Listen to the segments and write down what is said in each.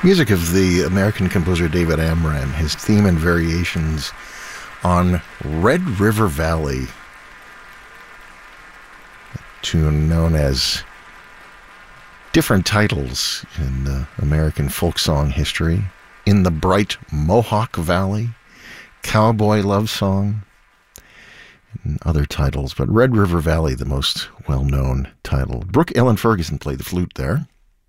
Music of the American composer David Amram, his theme and variations on Red River Valley, a tune known as different titles in American folk song history. In the Bright Mohawk Valley, Cowboy Love Song, and other titles, but Red River Valley, the most well-known title. Brooke Ellen Ferguson played the flute there.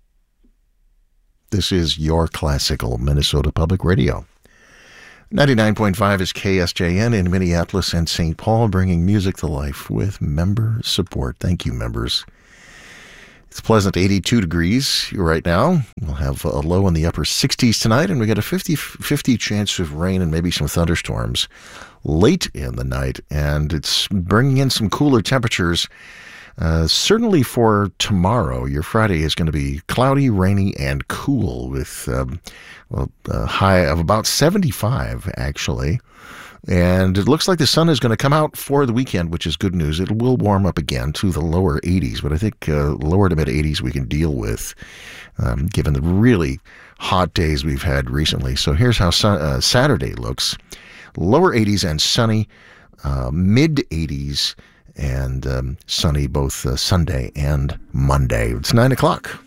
This is your classical Minnesota Public Radio. 99.5 is KSJN in Minneapolis and St. Paul, bringing music to life with member support. Thank you, members. It's pleasant 82 degrees right now. We'll have a low in the upper 60s tonight, and we got a 50-50 chance of rain and maybe some thunderstorms late in the night, and it's bringing in some cooler temperatures. Certainly for tomorrow, your Friday is going to be cloudy, rainy, and cool with a high of about 75, actually. And it looks like the sun is going to come out for the weekend, which is good news. It will warm up again to the lower 80s, but I think lower to mid 80s we can deal with, given the really hot days we've had recently. So here's how Saturday looks. Lower 80s and sunny, mid 80s and sunny both Sunday and Monday. It's 9 o'clock.